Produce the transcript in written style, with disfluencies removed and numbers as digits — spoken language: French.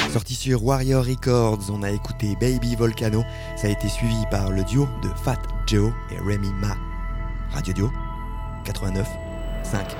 Sorti sur Warrior Records, on a écouté Baby Volcano, ça a été suivi par le duo de Fat Joe et Remy Ma. Radio Dio 89.5.